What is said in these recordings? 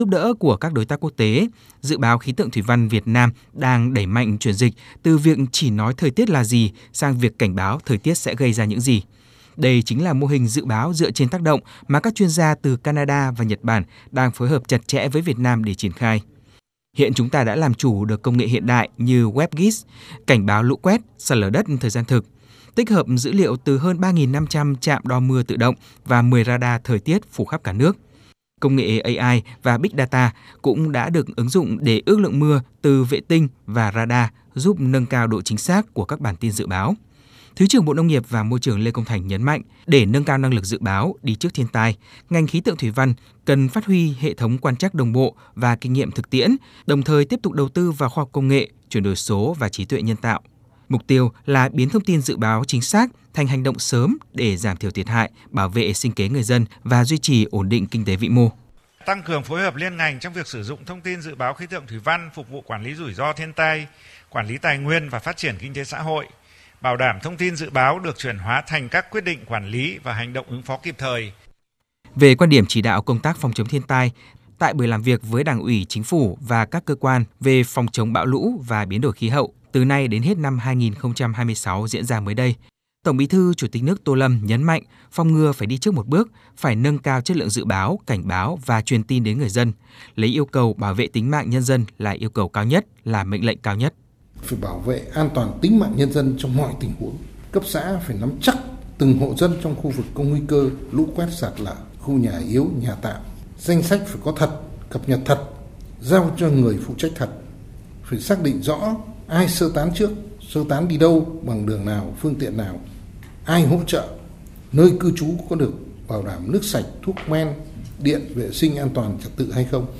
Giúp đỡ của các đối tác quốc tế, Dự báo Khí tượng Thủy văn Việt Nam đang đẩy mạnh chuyển dịch từ việc chỉ nói thời tiết là gì sang việc cảnh báo thời tiết sẽ gây ra những gì. Đây chính là mô hình dự báo dựa trên tác động mà các chuyên gia từ Canada và Nhật Bản đang phối hợp chặt chẽ với Việt Nam để triển khai. Hiện chúng ta đã làm chủ được công nghệ hiện đại như WebGIS, cảnh báo lũ quét, sạt lở đất thời gian thực, tích hợp dữ liệu từ hơn 3.500 trạm đo mưa tự động và 10 radar thời tiết phủ khắp cả nước. Công nghệ AI và Big Data cũng đã được ứng dụng để ước lượng mưa từ vệ tinh và radar, giúp nâng cao độ chính xác của các bản tin dự báo. Thứ trưởng Bộ Nông nghiệp và Môi trường Lê Công Thành nhấn mạnh, để nâng cao năng lực dự báo đi trước thiên tai, ngành khí tượng thủy văn cần phát huy hệ thống quan trắc đồng bộ và kinh nghiệm thực tiễn, đồng thời tiếp tục đầu tư vào khoa học công nghệ, chuyển đổi số và trí tuệ nhân tạo. Mục tiêu là biến thông tin dự báo chính xác thành hành động sớm để giảm thiểu thiệt hại, bảo vệ sinh kế người dân và duy trì ổn định kinh tế vĩ mô. Tăng cường phối hợp liên ngành trong việc sử dụng thông tin dự báo khí tượng thủy văn phục vụ quản lý rủi ro thiên tai, quản lý tài nguyên và phát triển kinh tế xã hội. Bảo đảm thông tin dự báo được chuyển hóa thành các quyết định quản lý và hành động ứng phó kịp thời. Về quan điểm chỉ đạo công tác phòng chống thiên tai, tại buổi làm việc với Đảng ủy, Chính phủ và các cơ quan về phòng chống bão lũ và biến đổi khí hậu từ nay đến hết năm 2026 diễn ra mới đây, Tổng Bí thư Chủ tịch nước Tô Lâm nhấn mạnh phòng ngừa phải đi trước một bước, phải nâng cao chất lượng dự báo, cảnh báo và truyền tin đến người dân, lấy yêu cầu bảo vệ tính mạng nhân dân là yêu cầu cao nhất, là mệnh lệnh cao nhất. Phải bảo vệ an toàn tính mạng nhân dân trong mọi tình huống. Cấp xã phải nắm chắc từng hộ dân trong khu vực có nguy cơ lũ quét sạt lở, khu nhà yếu, nhà tạm. Danh sách phải có thật, cập nhật thật, giao cho người phụ trách thật. Phải xác định rõ ai sơ tán trước, sơ tán đi đâu, bằng đường nào, phương tiện nào, ai hỗ trợ, nơi cư trú có được bảo đảm nước sạch, thuốc men, điện, vệ sinh an toàn trật tự hay không.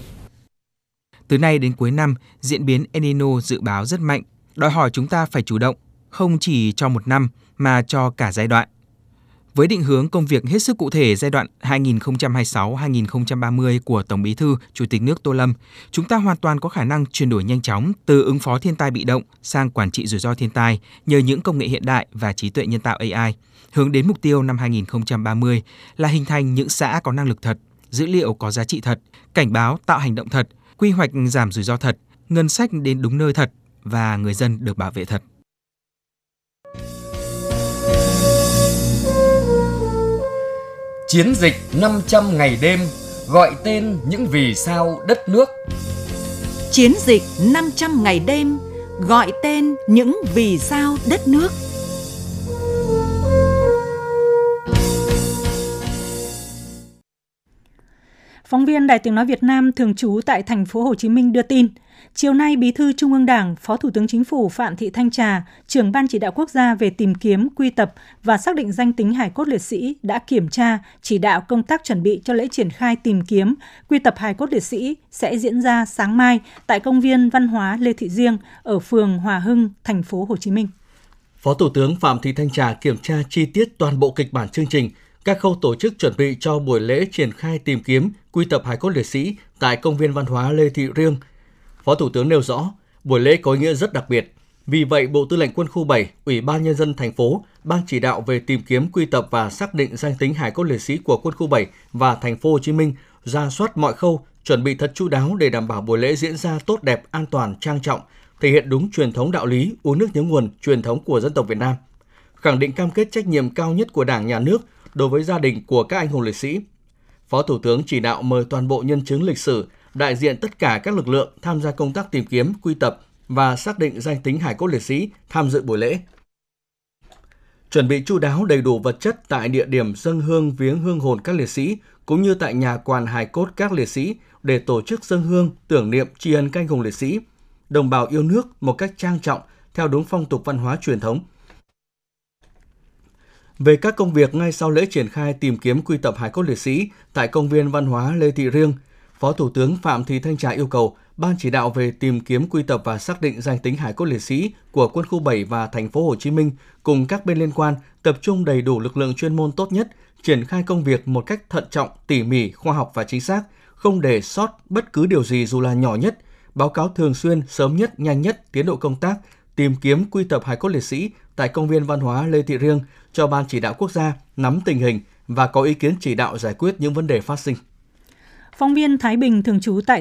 Từ nay đến cuối năm, diễn biến El Nino dự báo rất mạnh, đòi hỏi chúng ta phải chủ động, không chỉ cho một năm mà cho cả giai đoạn. Với định hướng công việc hết sức cụ thể giai đoạn 2026-2030 của Tổng Bí thư Chủ tịch nước Tô Lâm, chúng ta hoàn toàn có khả năng chuyển đổi nhanh chóng từ ứng phó thiên tai bị động sang quản trị rủi ro thiên tai nhờ những công nghệ hiện đại và trí tuệ nhân tạo AI, hướng đến mục tiêu năm 2030 là hình thành những xã có năng lực thật, dữ liệu có giá trị thật, cảnh báo tạo hành động thật, quy hoạch giảm rủi ro thật, ngân sách đến đúng nơi thật và người dân được bảo vệ thật. Chiến dịch 500 ngày đêm gọi tên những vì sao đất nước. Chiến dịch 500 ngày đêm gọi tên những vì sao đất nước. Phóng viên Đài Tiếng nói Việt Nam thường trú tại thành phố Hồ Chí Minh đưa tin, chiều nay Bí thư Trung ương Đảng, Phó Thủ tướng Chính phủ Phạm Thị Thanh Trà, trưởng Ban Chỉ đạo Quốc gia về tìm kiếm, quy tập và xác định danh tính hài cốt liệt sĩ đã kiểm tra, chỉ đạo công tác chuẩn bị cho lễ triển khai tìm kiếm, quy tập hài cốt liệt sĩ sẽ diễn ra sáng mai tại Công viên Văn hóa Lê Thị Riêng ở phường Hòa Hưng, thành phố Hồ Chí Minh. Phó Thủ tướng Phạm Thị Thanh Trà kiểm tra chi tiết toàn bộ kịch bản chương trình, các khâu tổ chức chuẩn bị cho buổi lễ triển khai tìm kiếm, quy tập hài cốt liệt sĩ tại Công viên Văn hóa Lê Thị Riêng. Phó Thủ tướng nêu rõ, buổi lễ có ý nghĩa rất đặc biệt. Vì vậy, Bộ Tư lệnh Quân khu 7, Ủy ban Nhân dân thành phố, Ban chỉ đạo về tìm kiếm, quy tập và xác định danh tính hài cốt liệt sĩ của Quân khu 7 và thành phố Hồ Chí Minh rà soát mọi khâu, chuẩn bị thật chu đáo để đảm bảo buổi lễ diễn ra tốt đẹp, an toàn, trang trọng, thể hiện đúng truyền thống đạo lý uống nước nhớ nguồn truyền thống của dân tộc Việt Nam, khẳng định cam kết trách nhiệm cao nhất của Đảng, Nhà nước đối với gia đình của các anh hùng liệt sĩ. Phó Thủ tướng chỉ đạo mời toàn bộ nhân chứng lịch sử, đại diện tất cả các lực lượng tham gia công tác tìm kiếm, quy tập và xác định danh tính hài cốt liệt sĩ tham dự buổi lễ. Chuẩn bị chu đáo đầy đủ vật chất tại địa điểm dâng hương viếng hương hồn các liệt sĩ cũng như tại nhà quản hài cốt các liệt sĩ để tổ chức dâng hương tưởng niệm tri ân các anh hùng liệt sĩ, đồng bào yêu nước một cách trang trọng theo đúng phong tục văn hóa truyền thống. Về các công việc ngay sau lễ triển khai tìm kiếm quy tập hài cốt liệt sĩ tại Công viên Văn hóa Lê Thị Riêng, Phó Thủ tướng Phạm Thị Thanh Trà yêu cầu Ban chỉ đạo về tìm kiếm, quy tập và xác định danh tính hài cốt liệt sĩ của Quân khu 7 và thành phố Hồ Chí Minh cùng các bên liên quan tập trung đầy đủ lực lượng chuyên môn tốt nhất, triển khai công việc một cách thận trọng, tỉ mỉ, khoa học và chính xác, không để sót bất cứ điều gì dù là nhỏ nhất, báo cáo thường xuyên, sớm nhất, nhanh nhất tiến độ công tác tìm kiếm, quy tập hài cốt liệt sĩ tại Công viên Văn hóa Lê Thị Riêng cho Ban chỉ đạo quốc gia nắm tình hình và có ý kiến chỉ đạo giải quyết những vấn đề phát sinh. Phóng viên Thái Bình thường trú tại